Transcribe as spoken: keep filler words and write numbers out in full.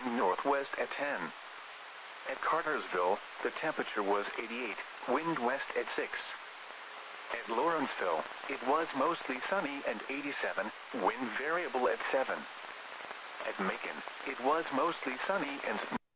northwest at ten. At Cartersville, the temperature was eighty-eight, wind west at six. At Lawrenceville, it was mostly sunny and eighty-seven, wind variable at seven. At Macon, it was mostly sunny and